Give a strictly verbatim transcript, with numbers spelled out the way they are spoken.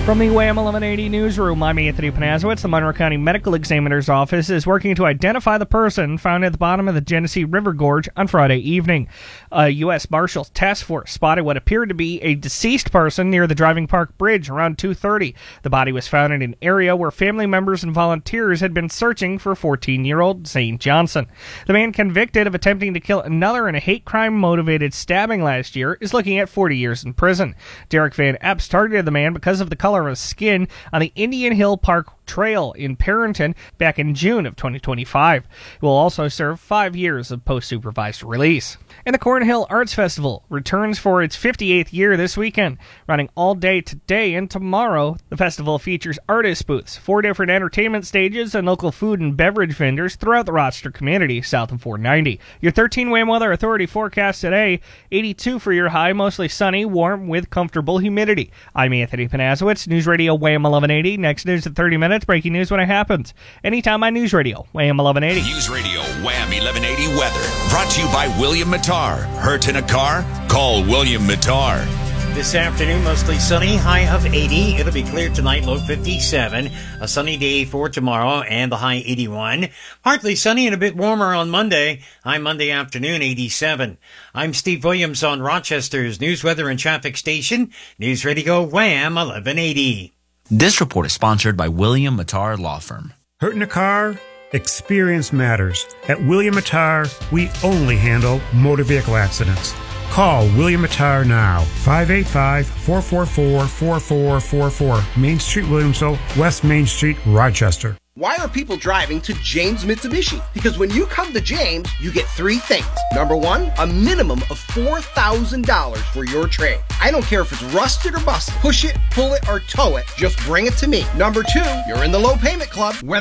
From the W A M eleven eighty newsroom, I'm Anthony Panazowitz. The Monroe County Medical Examiner's Office is working to identify the person found at the bottom of the Genesee River Gorge on Friday evening. A U S Marshals task force spotted what appeared to be a deceased person near the Driving Park Bridge around two thirty. The body was found in an area where family members and volunteers had been searching for fourteen-year-old Zane Johnson. The man convicted of attempting to kill another in a hate crime-motivated stabbing last year is looking at forty years in prison. Derek Van Epps targeted the man because of the color of his skin on the Indian Hill Park Trail in Perrington back in June of twenty twenty-five. He will also serve five years of post-supervised release. And the Cornhill Arts Festival returns for its fifty-eighth year this weekend, running all day today and tomorrow. The festival features artist booths, four different entertainment stages, and local food and beverage vendors throughout the Rochester community, south of four ninety. Your thirteen W A M Weather Authority forecast today, eighty-two for your high, mostly sunny, warm with comfortable humidity. I'm Anthony Panazowitz, News Radio W A M eleven eighty. Next news at thirty minutes, breaking news when it happens. Anytime on News Radio W A M eleven eighty. News Radio W A M eleven eighty weather, brought to you by William Mattar. Hurt in a car? Call William Mattar. This afternoon, mostly sunny, high of eighty. It'll be clear tonight, low fifty-seven. A sunny day for tomorrow, and the high eighty-one. Partly sunny and a bit warmer on Monday. High Monday afternoon, eighty-seven. I'm Steve Williams on Rochester's News, Weather, and Traffic Station, News Radio W A M eleven eighty. This report is sponsored by William Mattar Law Firm. Hurt in a car? Experience matters. At William Mattar, we only handle motor vehicle accidents. Call William Mattar now. five eight five, four four four, four four four four. Main Street, Williamsville, West Main Street, Rochester. Why are people driving to James Mitsubishi? Because when you come to James, you get three things. Number one, a minimum of four thousand dollars for your trade. I don't care if it's rusted or busted. Push it, pull it, or tow it. Just bring it to me. Number two, you're in the low payment club. Whether